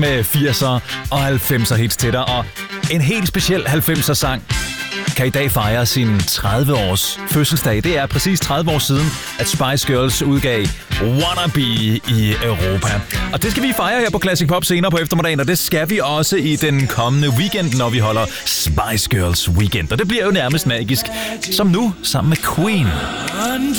med 80'er og 90'er hits til dig, og en helt speciel 90'er sang kan i dag fejre sin 30-års fødselsdag. Det er præcis 30 år siden, at Spice Girls udgav Wannabe i Europa. Og det skal vi fejre her på Classic Pop senere på eftermiddagen, og det skal vi også i den kommende weekend, når vi holder Spice Girls Weekend. Og det bliver jo nærmest magisk, som nu sammen med Queen.